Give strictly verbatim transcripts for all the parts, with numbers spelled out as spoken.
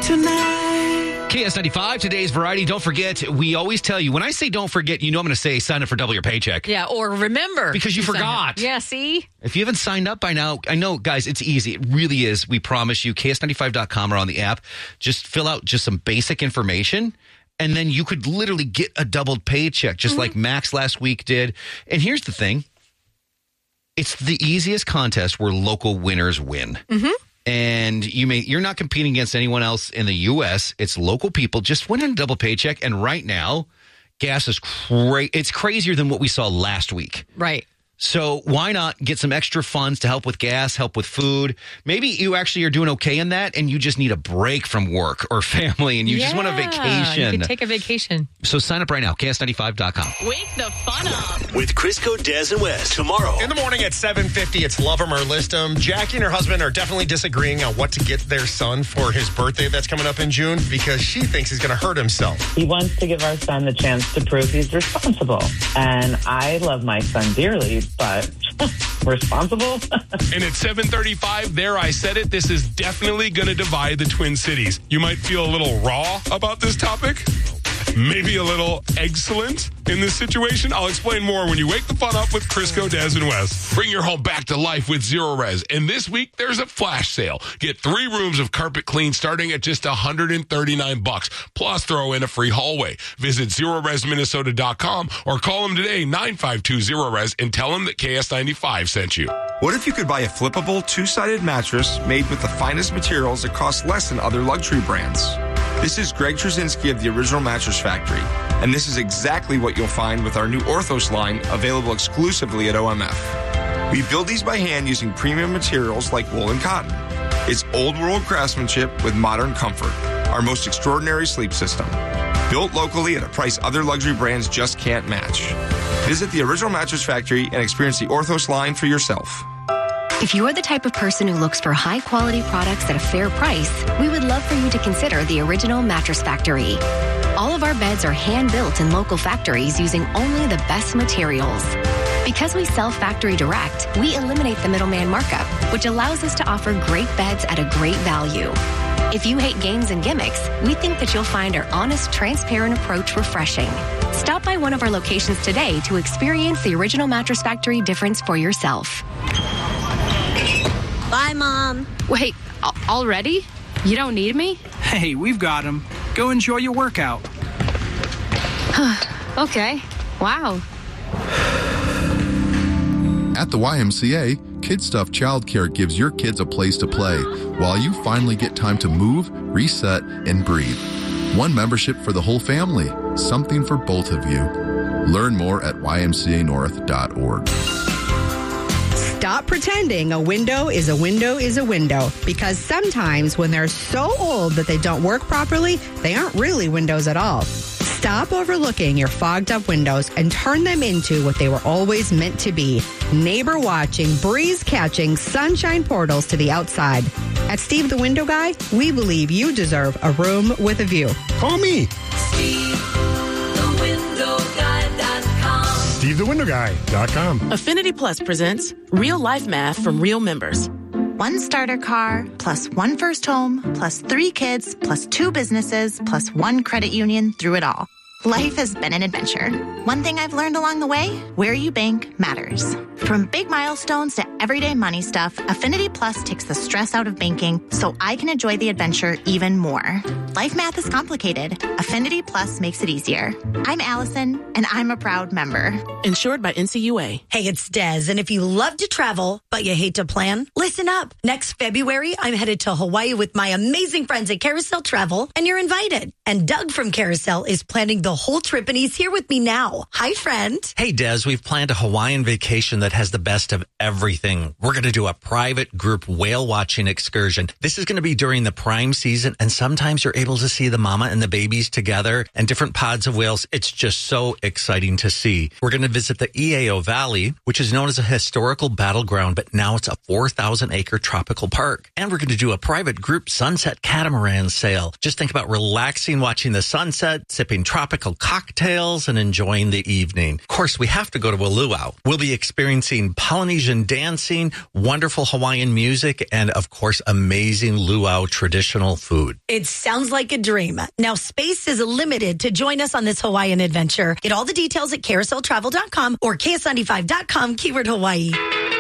tonight. K S ninety-five, today's variety. Don't forget, we always tell you, when I say don't forget, you know I'm going to say sign up for double your paycheck. Yeah, or remember. Because you forgot. Yeah, see? If you haven't signed up by now, I know, guys, it's easy. It really is. We promise you. K S ninety-five dot com or on the app. Just fill out just some basic information, and then you could literally get a doubled paycheck, just mm-hmm. like Max last week did. And here's the thing. It's the easiest contest where local winners win. Mm-hmm. And you may, you're not competing against anyone else in the U S. It's local people just winning a double paycheck. And right now, gas is cra- it's crazier than what we saw last week. Right. So why not get some extra funds to help with gas, help with food? Maybe you actually are doing okay in that and you just need a break from work or family and you yeah, just want a vacation. You can take a vacation. So sign up right now, K S ninety-five dot com. Wake the fun up with Crisco, Des, and West tomorrow. In the morning at seven fifty, it's Love 'Em or List 'Em. Jackie and her husband are definitely disagreeing on what to get their son for his birthday that's coming up in June because she thinks he's going to hurt himself. He wants to give our son the chance to prove he's responsible. And I love my son dearly, but responsible? And at seven thirty-five, there I said it, this is definitely going to divide the Twin Cities. You might feel a little raw about this topic. Maybe a little excellent in this situation. I'll explain more when you wake the fun up with Crisco, Des, and West. Bring your home back to life with Zero Res. And this week, there's a flash sale. Get three rooms of carpet clean starting at just one hundred thirty-nine bucks. Plus, throw in a free hallway. Visit zero res minnesota dot com or call them today, nine five two zero res, and tell them that K S ninety-five sent you. What if you could buy a flippable two-sided mattress made with the finest materials that cost less than other luxury brands? This is Greg Trzynski of the Original Mattress Factory, and this is exactly what you'll find with our new Orthos line available exclusively at O M F. We build these by hand using premium materials like wool and cotton. It's old-world craftsmanship with modern comfort, our most extraordinary sleep system. Built locally at a price other luxury brands just can't match. Visit the Original Mattress Factory and experience the Orthos line for yourself. If you're the type of person who looks for high-quality products at a fair price, we would love for you to consider the Original Mattress Factory. All of our beds are hand-built in local factories using only the best materials. Because we sell factory direct, we eliminate the middleman markup, which allows us to offer great beds at a great value. If you hate games and gimmicks, we think that you'll find our honest, transparent approach refreshing. Stop by one of our locations today to experience the Original Mattress Factory difference for yourself. Bye, Mom. Wait, already? You don't need me? Hey, we've got him. Go enjoy your workout. Okay. Wow. At the Y M C A, Kid Stuff Childcare gives your kids a place to play while you finally get time to move, reset, and breathe. One membership for the whole family. Something for both of you. Learn more at y m c a north dot org. Stop pretending a window is a window is a window, because sometimes when they're so old that they don't work properly, they aren't really windows at all. Stop overlooking your fogged up windows and turn them into what they were always meant to be. Neighbor watching, breeze catching, sunshine portals to the outside. At Steve the Window Guy, we believe you deserve a room with a view. Call me. Steve the Window Guy dot com. Steve the Window Guy dot com. Affinity Plus presents Real Life Math from Real Members. One starter car, plus one first home, plus three kids, plus two businesses, plus one credit union through it all. Life has been an adventure. One thing I've learned along the way, where you bank matters. From big milestones to everyday money stuff, Affinity Plus takes the stress out of banking so I can enjoy the adventure even more. Life math is complicated. Affinity Plus makes it easier. I'm Allison, and I'm a proud member. Insured by N C U A. Hey, it's Des, and if you love to travel, but you hate to plan, listen up. Next February, I'm headed to Hawaii with my amazing friends at Carousel Travel, and you're invited. And Doug from Carousel is planning the whole trip, and he's here with me now. Hi, friend. Hey, Des, we've planned a Hawaiian vacation that has the best of everything. We're going to do a private group whale watching excursion. This is going to be during the prime season, and sometimes you're able able to see the mama and the babies together and different pods of whales. It's just so exciting to see. We're going to visit the E A O Valley, which is known as a historical battleground, but now it's a four thousand acre tropical park. And we're going to do a private group sunset catamaran sail. Just think about relaxing, watching the sunset, sipping tropical cocktails, and enjoying the evening. Of course, we have to go to a luau. We'll be experiencing Polynesian dancing, wonderful Hawaiian music, and of course, amazing luau traditional food. It sounds like a dream. Now, space is limited to join us on this Hawaiian adventure. Get all the details at carousel travel dot com or K S ninety-five dot com, keyword Hawaii.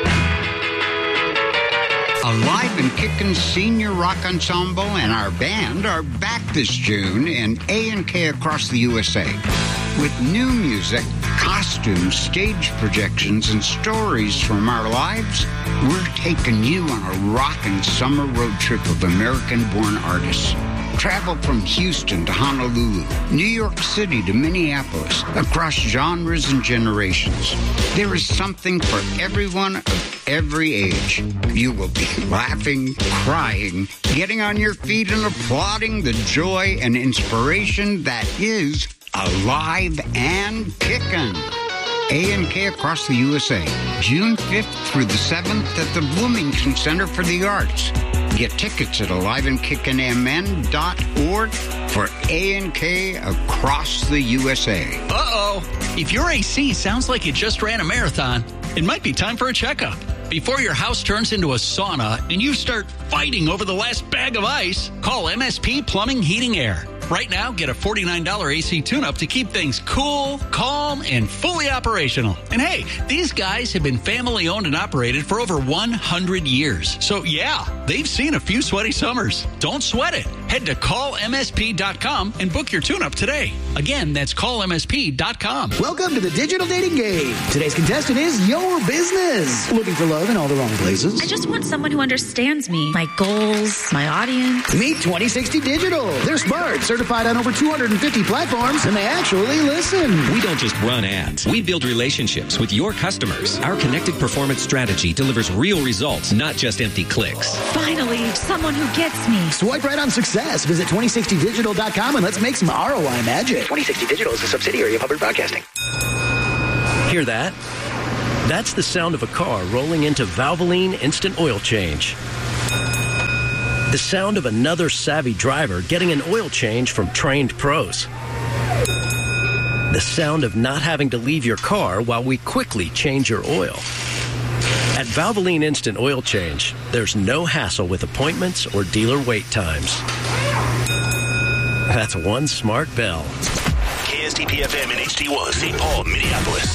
Alive and Kickin' Senior Rock Ensemble and our band are back this June in A and K across the U S A. With new music, costumes, stage projections, and stories from our lives, we're taking you on a rockin' summer road trip of American-born artists. Travel from Houston to Honolulu, New York City to Minneapolis, across genres and generations. There is something for everyone of every age. You will be laughing, crying, getting on your feet and applauding the joy and inspiration that is Alive and Kickin'. A and K across the U S A, June fifth through the seventh at the Bloomington Center for the Arts. Get tickets at alive and kickin m n dot org for A and K across the U S A. Uh-oh. If your A C sounds like it just ran a marathon, it might be time for a checkup. Before your house turns into a sauna and you start fighting over the last bag of ice, call M S P Plumbing, Heating, Air. Right now, get a forty-nine dollars A C tune-up to keep things cool, calm, and fully operational. And hey, these guys have been family-owned and operated for over one hundred years. So yeah, they've seen a few sweaty summers. Don't sweat it. Head to call M S P dot com and book your tune-up today. Again, that's call M S P dot com. Welcome to the digital dating game. Today's contestant is your business. Looking for love in all the wrong places? I just want someone who understands me, my goals, my audience. Meet twenty sixty Digital. They're smart, certified on over two hundred fifty platforms, and they actually listen. We don't just run ads. We build relationships with your customers. Our connected performance strategy delivers real results, not just empty clicks. Finally, someone who gets me. Swipe right on success. Visit twenty sixty digital dot com and let's make some R O I magic. twenty sixty Digital is a subsidiary of Hubbard Broadcasting. Hear that? That's the sound of a car rolling into Valvoline Instant Oil Change. The sound of another savvy driver getting an oil change from trained pros. The sound of not having to leave your car while we quickly change your oil. At Valvoline Instant Oil Change, there's no hassle with appointments or dealer wait times. That's one smart bell. K S T P F M and H D one, Saint Paul, Minneapolis.